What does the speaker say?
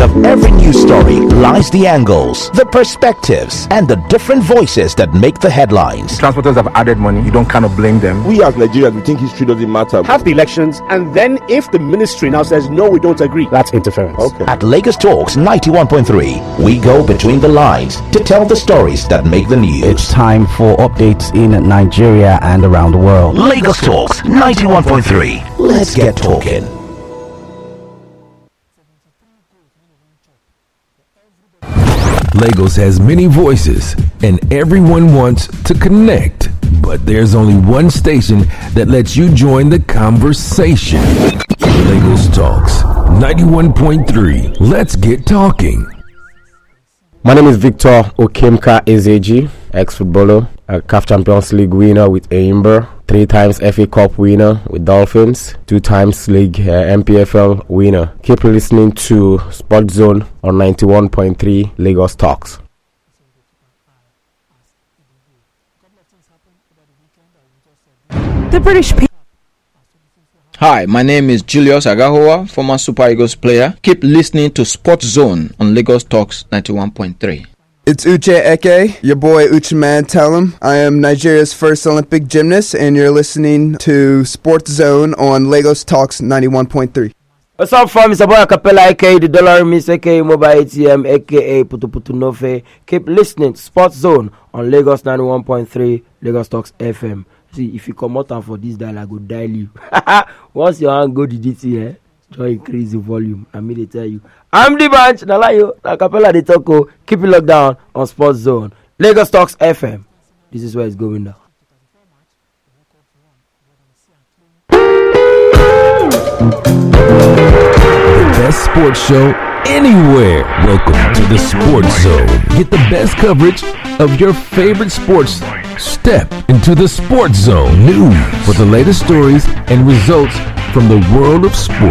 of every news story lies the angles, the perspectives, and the different voices that make the headlines. Transporters have added money. You don't kind of blame them. We as Nigerians, we think history doesn't matter. Have the elections, and then if the ministry now says, no, we don't agree, that's interference. Okay. At Lagos Talks 91.3, we go between the lines to tell the stories that make the news. It's time for updates in Nigeria and around the world. Lagos Talks 91.3. Let's get talking. Lagos has many voices, and everyone wants to connect. But there's only one station that lets you join the conversation. Lagos Talks 91.3. Let's get talking. My name is Victor Okemka Ezeji, ex-footballer, a CAF Champions League winner with Aimber, 3 times FA Cup winner with Dolphins, 2 times League MPFL winner. Keep listening to Sports Zone on 91.3 Lagos Talks. The British people. Hi, my name is Julius Agahoa, former Super Eagles player. Keep listening to Sports Zone on Lagos Talks 91.3. It's Uche Eke, your boy Ucheman Tellum. I am Nigeria's first Olympic gymnast, and you're listening to Sports Zone on Lagos Talks 91.3. What's up, fam? It's a boy Acapella, aka the Dollar Miss, aka Mobile ATM, aka Putu Putu Nofe. Keep listening to Sports Zone on Lagos 91.3, Lagos Talks FM. See, if you come out and for this dial, I go dial you. Once your hand go to DT, just increase the volume. I mean, they tell you, I'm the bunch. Nalayo, Acapella, the Toko. Keep it locked down on Sports Zone, Lagos Talks FM. This is where it's going down. The best sports show anywhere. Welcome to the Sports Zone. Get the best coverage of your favorite sports. Step into the Sports Zone. News for the latest stories and results from the world of sports.